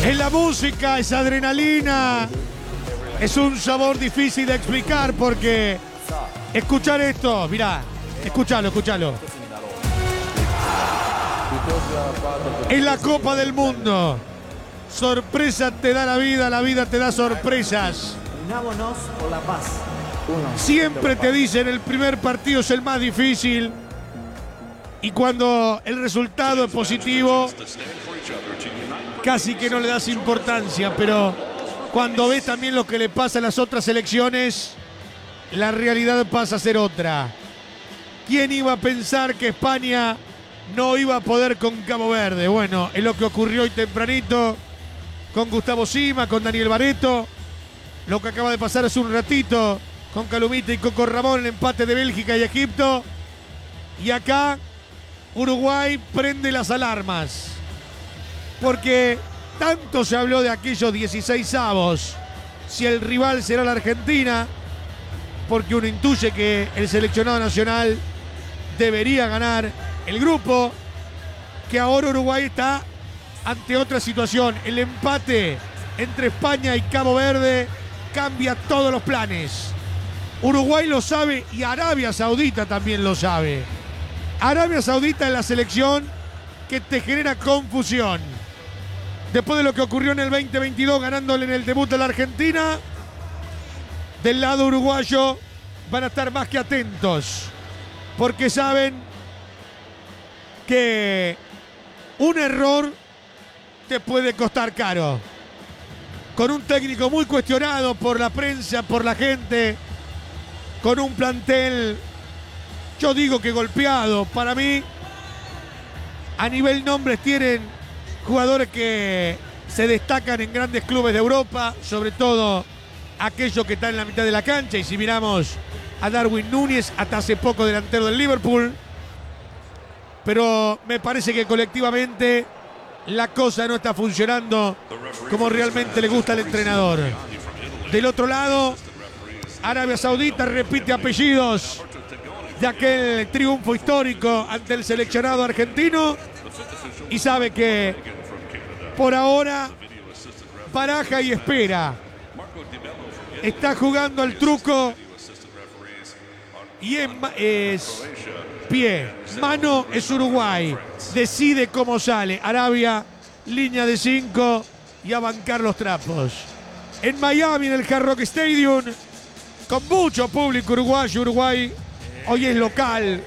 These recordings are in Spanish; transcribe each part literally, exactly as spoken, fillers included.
Es la música, es adrenalina. Es un sabor difícil de explicar porque escuchar esto, mirá, escúchalo, escúchalo. Es la Copa del Mundo. Sorpresa te da la vida, la vida te da sorpresas. Unámonos por la paz. Siempre te dicen el primer partido es el más difícil. Y cuando el resultado es positivo, casi que no le das importancia. Pero cuando ves también lo que le pasa a las otras selecciones, la realidad pasa a ser otra. ¿Quién iba a pensar que España no iba a poder con Cabo Verde? Bueno, es lo que ocurrió hoy tempranito con Gustavo Sima, con Daniel Barreto. Lo que acaba de pasar hace un ratito con Calumita y Coco Ramón, el empate de Bélgica y Egipto. Y acá Uruguay prende las alarmas. Porque tanto se habló de aquellos dieciséis avos, si el rival será la Argentina, porque uno intuye que el seleccionado nacional debería ganar el grupo, que ahora Uruguay está ante otra situación. El empate entre España y Cabo Verde cambia todos los planes. Uruguay lo sabe y Arabia Saudita también lo sabe. Arabia Saudita es la selección que te genera confusión. Después de lo que ocurrió en el veinte veintidós ganándole en el debut de la Argentina, del lado uruguayo van a estar más que atentos, porque saben que un error te puede costar caro. Con un técnico muy cuestionado por la prensa, por la gente, con un plantel, yo digo que golpeado. Para mí, a nivel nombres tienen jugadores que se destacan en grandes clubes de Europa, sobre todo aquellos que están en la mitad de la cancha. Y si miramos a Darwin Núñez, hasta hace poco delantero del Liverpool. Pero me parece que colectivamente la cosa no está funcionando como realmente le gusta al entrenador. Del otro lado, Arabia Saudita repite apellidos de aquel triunfo histórico ante el seleccionado argentino y sabe que por ahora baraja y espera. Está jugando al truco y es, es pie, mano es Uruguay. Decide cómo sale. Arabia, línea de cinco y a bancar los trapos. En Miami, en el Hard Rock Stadium, con mucho público uruguayo. Uruguay hoy es local,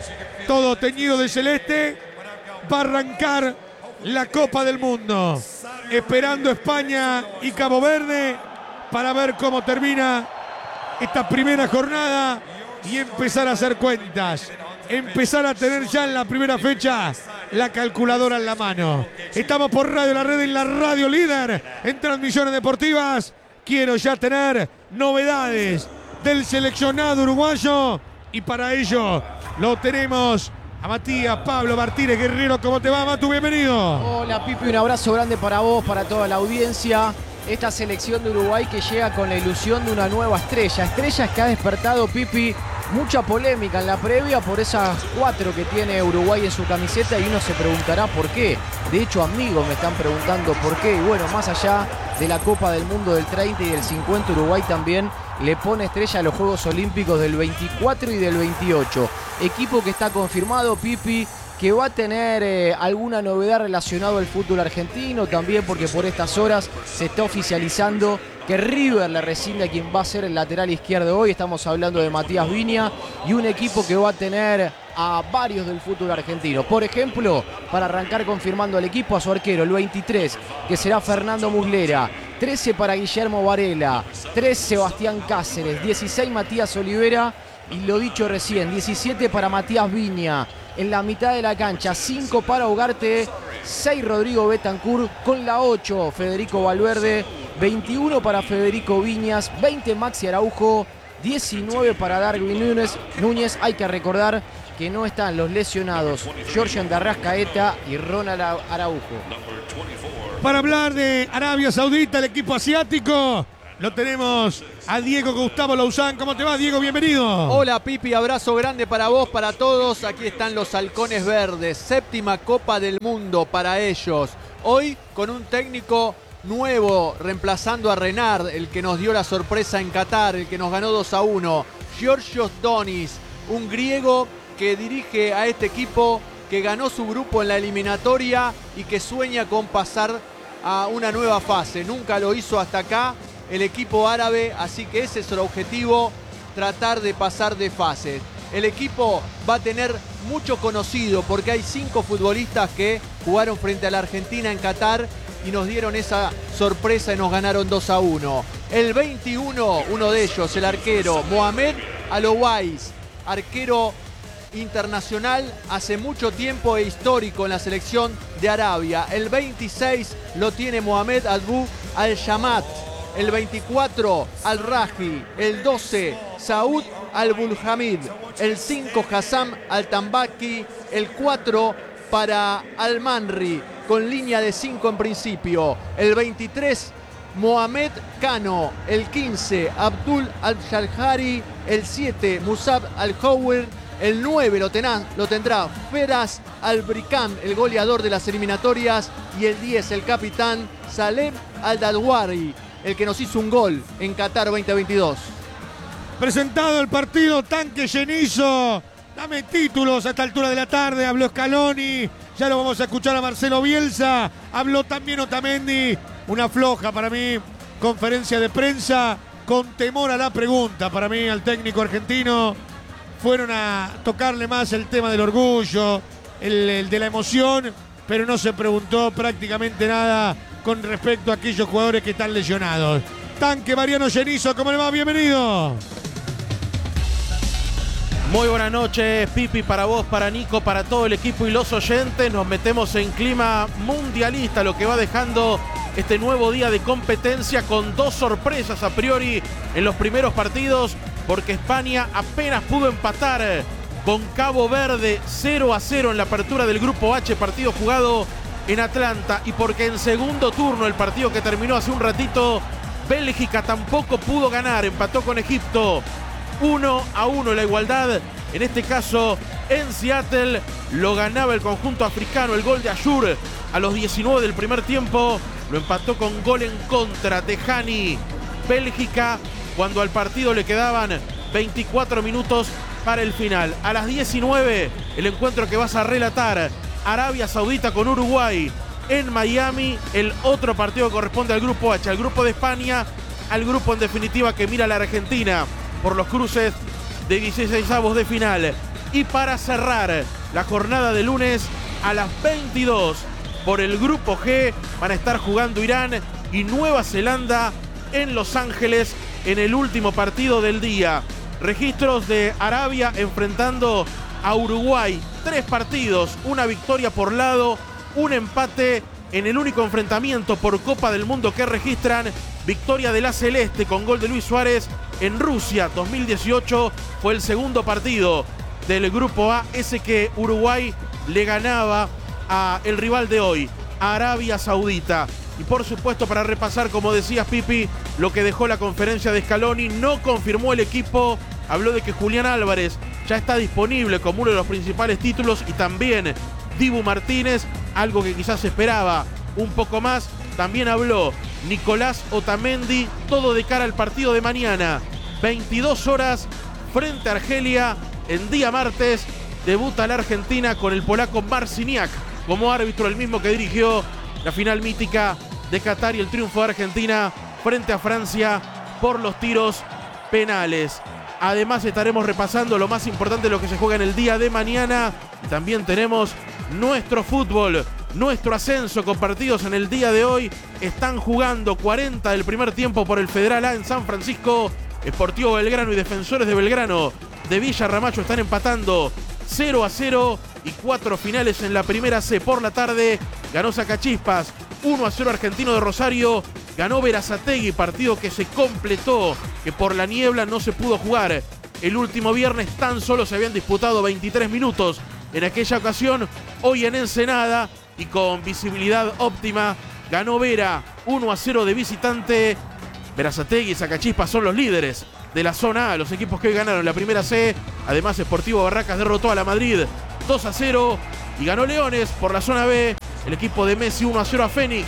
todo teñido de celeste. Va a arrancar la Copa del Mundo, esperando España y Cabo Verde para ver cómo termina esta primera jornada y empezar a hacer cuentas. Empezar a tener ya en la primera fecha la calculadora en la mano. Estamos por Radio La Red, en la radio líder en transmisiones deportivas. Quiero ya tener novedades del seleccionado uruguayo y para ello lo tenemos a Matías Pablo Martínez Guerrero. ¿Cómo te va, Matu? Bienvenido. Hola, Pipi, un abrazo grande para vos, para toda la audiencia. Esta selección de Uruguay que llega con la ilusión de una nueva estrella. Estrellas que ha despertado, Pipi, mucha polémica en la previa por esas cuatro que tiene Uruguay en su camiseta y uno se preguntará por qué. De hecho, amigos me están preguntando por qué. Y bueno, más allá de la Copa del Mundo del treinta y del cincuenta, Uruguay también le pone estrella a los Juegos Olímpicos del veinticuatro y del veintiocho. Equipo que está confirmado, Pipi, que va a tener eh, alguna novedad relacionada al fútbol argentino, también porque por estas horas se está oficializando que River le rescinde a quien va a ser el lateral izquierdo hoy. Estamos hablando de Matías Viña y un equipo que va a tener a varios del fútbol argentino. Por ejemplo, para arrancar confirmando al equipo, a su arquero, el veintitrés, que será Fernando Muslera, trece para Guillermo Varela, tres Sebastián Cáceres, dieciséis Matías Olivera y lo dicho recién, diecisiete para Matías Viña. En la mitad de la cancha, cinco para Ugarte, seis Rodrigo Bentancur, con la ocho Federico Valverde, veintiuno para Federico Viñas, veinte Maxi Araujo, diecinueve para Darwin Núñez. Núñez, hay que recordar que no están los lesionados Georgian de Arrascaeta y Ronald Araujo. Para hablar de Arabia Saudita, el equipo asiático, lo tenemos a Diego Gustavo Lauzán. ¿Cómo te va, Diego? Bienvenido. Hola, Pipi. Abrazo grande para vos, para todos. Aquí están los halcones verdes. Séptima Copa del Mundo para ellos. Hoy con un técnico nuevo reemplazando a Renard, el que nos dio la sorpresa en Qatar, el que nos ganó dos a uno. Georgios Donis, un griego que dirige a este equipo, que ganó su grupo en la eliminatoria y que sueña con pasar a una nueva fase. Nunca lo hizo hasta acá el equipo árabe, así que ese es el objetivo, tratar de pasar de fase. El equipo va a tener mucho conocido porque hay cinco futbolistas que jugaron frente a la Argentina en Qatar y nos dieron esa sorpresa y nos ganaron dos a uno. El veintiuno, uno de ellos, el arquero Mohamed Alouais, arquero internacional hace mucho tiempo e histórico en la selección de Arabia. El veintiséis lo tiene Mohamed Abu Al-Shamat. El veinticuatro, Al-Raji. El doce, Saud Al-Bulhamid. El cinco, Hassam Al-Tambaki. El cuatro para Al-Manri, con línea de cinco en principio. El veintitrés, Mohamed Kano. El quince, Abdul Al-Shalhari. El siete, Musab Al-Howir. El nueve lo, tenán, lo tendrá Feras Al-Brikam, el goleador de las eliminatorias. Y el diez, el capitán Salem Al-Dalwari, el que nos hizo un gol en Qatar veinte veintidós. Presentado el partido, tanque llenizo. Dame títulos a esta altura de la tarde. Habló Scaloni. Ya lo vamos a escuchar a Marcelo Bielsa. Habló también Otamendi. Una floja para mí conferencia de prensa, con temor a la pregunta para mí al técnico argentino. Fueron a tocarle más el tema del orgullo, el, el de la emoción, pero no se preguntó prácticamente nada con respecto a aquellos jugadores que están lesionados. Tanque Mariano Llenizo, ¿cómo le va? Bienvenido. Muy buenas noches, Pipi, para vos, para Nico, para todo el equipo y los oyentes. Nos metemos en clima mundialista, lo que va dejando este nuevo día de competencia con dos sorpresas a priori en los primeros partidos, porque España apenas pudo empatar con Cabo Verde cero a cero en la apertura del Grupo H, partido jugado en Atlanta, y porque en segundo turno, el partido que terminó hace un ratito, Bélgica tampoco pudo ganar, empató con Egipto uno a uno. La igualdad, en este caso en Seattle, lo ganaba el conjunto africano. El gol de Ayur a los diecinueve del primer tiempo lo empató con gol en contra de Hani. Bélgica, cuando al partido le quedaban veinticuatro minutos para el final. A las diecinueve, el encuentro que vas a relatar, Arabia Saudita con Uruguay en Miami. El otro partido que corresponde al Grupo H, al Grupo de España, al grupo en definitiva que mira a la Argentina por los cruces de dieciseisavos de final. Y para cerrar la jornada de lunes, a las veintidós, por el Grupo G, van a estar jugando Irán y Nueva Zelanda en Los Ángeles en el último partido del día. Registros de Arabia enfrentando a Uruguay. Tres partidos, una victoria por lado, un empate en el único enfrentamiento por Copa del Mundo que registran. Victoria de la Celeste con gol de Luis Suárez en Rusia dos mil dieciocho. Fue el segundo partido del Grupo A, ese que Uruguay le ganaba a el rival de hoy, a Arabia Saudita. Y por supuesto, para repasar, como decías, Pipi, lo que dejó la conferencia de Scaloni, no confirmó el equipo. Habló de que Julián Álvarez ya está disponible como uno de los principales títulos, y también Dibu Martínez, algo que quizás esperaba un poco más. También habló Nicolás Otamendi, todo de cara al partido de mañana, veintidós horas, frente a Argelia, en día martes. Debuta la Argentina con el polaco Marciniak como árbitro, el mismo que dirigió la final mítica de Qatar y el triunfo de Argentina frente a Francia por los tiros penales. Además, estaremos repasando lo más importante de lo que se juega en el día de mañana. Y también tenemos nuestro fútbol, nuestro ascenso con partidos en el día de hoy. Están jugando cuarenta del primer tiempo por el Federal A en San Francisco. Sportivo Belgrano y Defensores de Belgrano de Villa Ramallo están empatando cero a cero, y cuatro finales en la primera C. Por la tarde ganó Sacachispas uno a cero Argentino de Rosario. Ganó Berazategui, partido que se completó, que por la niebla no se pudo jugar el último viernes. Tan solo se habían disputado veintitrés minutos en aquella ocasión. Hoy en Ensenada, y con visibilidad óptima, ganó Vera uno a cero de visitante. Berazategui y Sacachispas son los líderes de la zona A, los equipos que hoy ganaron la primera C. Además, Sportivo Barracas derrotó a la Madrid dos a cero y ganó Leones por la zona B. El equipo de Messi uno a cero a Fénix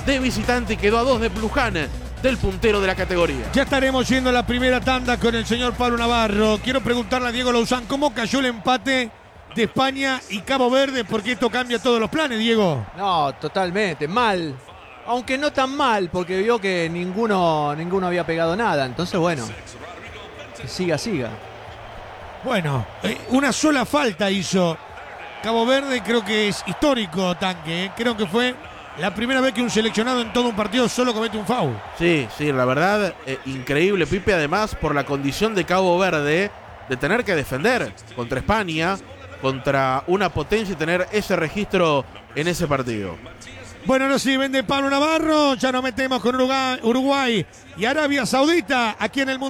de visitante y quedó a dos de Luján, del puntero de la categoría. Ya estaremos yendo a la primera tanda con el señor Pablo Navarro. Quiero preguntarle a Diego Louzán cómo cayó el empate de España y Cabo Verde, porque esto cambia todos los planes, Diego. No, totalmente, mal. Aunque no tan mal, porque vio que ninguno, ninguno había pegado nada. Entonces, bueno, que siga, siga. Bueno, eh, una sola falta hizo Cabo Verde, creo que es histórico, Tanque. ¿eh? Creo que fue la primera vez que un seleccionado en todo un partido solo comete un foul. Sí, sí, la verdad, eh, increíble, Pipe, además por la condición de Cabo Verde de tener que defender contra España, contra una potencia y tener ese registro en ese partido. Bueno, nos sirven de Pablo Navarro, ya nos metemos con Uruguay, Uruguay y Arabia Saudita aquí en el mundo.